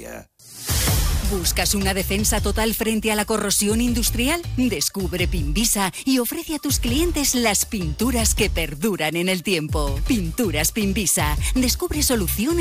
Valencia. ¿Buscas una defensa total frente a la corrosión industrial? Descubre Pinvisa y ofrece a tus clientes las pinturas que perduran en el tiempo. Pinturas Pinvisa. Descubre soluciones